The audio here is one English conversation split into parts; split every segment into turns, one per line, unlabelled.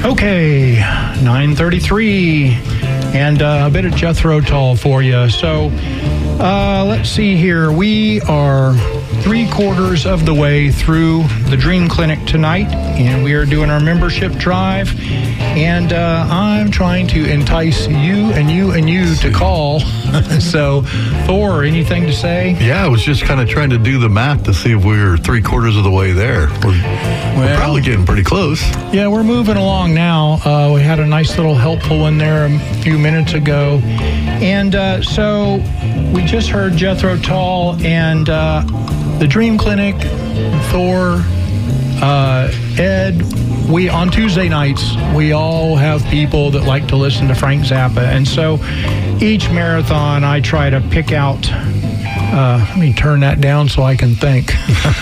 Okay, 9:33, and a bit of Jethro Tull for you. So, let's see here. We are 3/4 of the way through the Dream Clinic tonight, and we are doing our membership drive. And I'm trying to entice you and you to call. So, Thor, anything to say?
Yeah, I was just kind of trying to do the math to see if we were 3/4 of the way there. We're probably getting pretty close.
Yeah, we're moving along now. We had a nice little helpful one there a few minutes ago. And so we just heard Jethro Tull and the Dream Clinic, Thor, Ed. We on Tuesday nights, we all have people that like to listen to Frank Zappa. And so each marathon, I try to pick out, let me turn that down so I can think.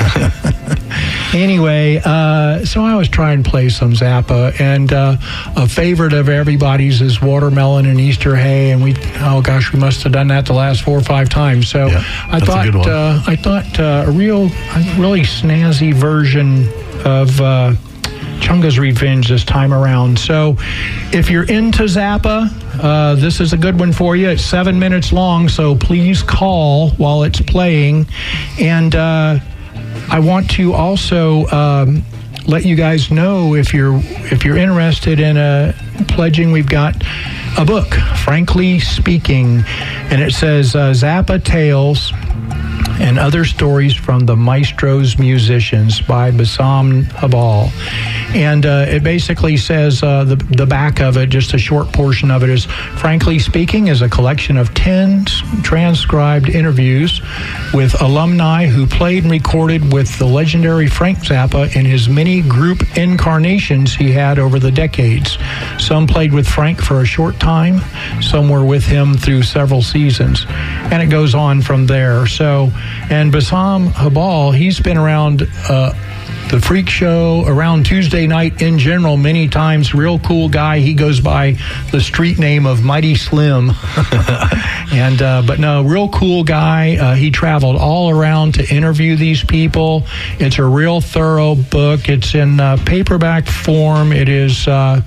Anyway, so I was trying to play some Zappa, and a favorite of everybody's is Watermelon and Easter Hay, and we must have done that the last 4 or 5 times. So yeah, I thought a really snazzy version of Chunga's Revenge this time around. So if you're into Zappa, this is a good one for you. It's 7 minutes long, so please call while it's playing. And I want to also let you guys know if you're interested in pledging. We've got a book, Frankly Speaking, and it says Zappa Tales and Other Stories from the Maestro's Musicians by Bassam Habal. And it basically says, the back of it, just a short portion of it is, Frankly Speaking is a collection of 10 transcribed interviews with alumni who played and recorded with the legendary Frank Zappa in his many group incarnations he had over the decades. Some played with Frank for a short time, some were with him through several seasons, and it goes on from there. So, and Bassam Habal, he's been around the Freak Show, around Tuesday night in general many times. Real cool guy. He goes by the street name of Mighty Slim. And but no, real cool guy. He traveled all around to interview these people. It's a real thorough book. It's in paperback form. It is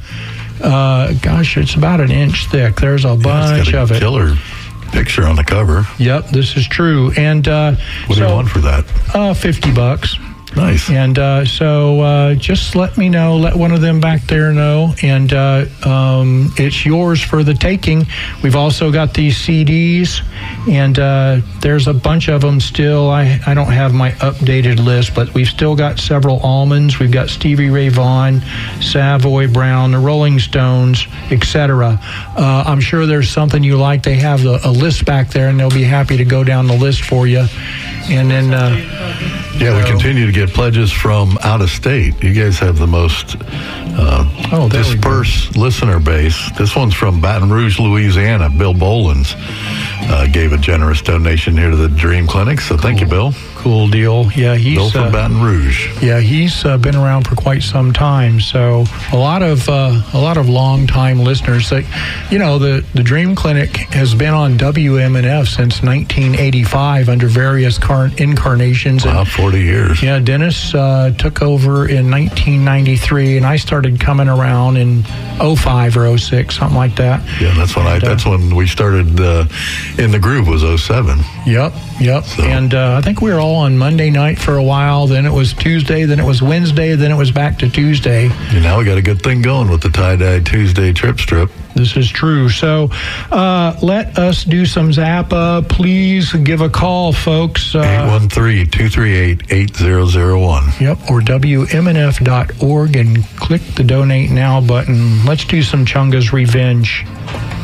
it's about an inch thick. There's a bunch of it.
Killer picture on the cover.
Yep, this is true. And
what do you want for that?
$50.
Nice.
And so just let me know, let one of them back there know, and it's yours for the taking. We've also got these CDs, and there's a bunch of them still. I don't have my updated list, but we've still got several Almonds. We've got Stevie Ray Vaughan, Savoy Brown, the Rolling Stones, etc. I'm sure there's something you like. They have a list back there, and they'll be happy to go down the list for you. And then
we continue to get pledges from out of state. You guys have the most dispersed listener base. This one's from Baton Rouge, Louisiana. Bill Bolins gave a generous donation here to the Dream Clinic, so thank you, Bill.
Cool deal. Yeah, he's
Bill from Baton Rouge.
Yeah, he's been around for quite some time. So a lot of long time listeners. That, the Dream Clinic has been on WMNF since 1985 under various incarnations.
Wow, 40 years.
Yeah, Dennis took over in 1993, and I started coming around in 05 or 06, something like that.
Yeah, that's when we started in the group, was 07.
Yep. So. And I think we were all on Monday night for a while. Then it was Tuesday. Then it was Wednesday. Then it was back to Tuesday.
And now we got a good thing going with the Tie-Dye Tuesday trip strip.
This is true. So let us do some Zappa. Please give a call, folks.
813-238-8001.
Yep, or WMNF.org, and click the Donate Now button. Let's do some Chunga's Revenge.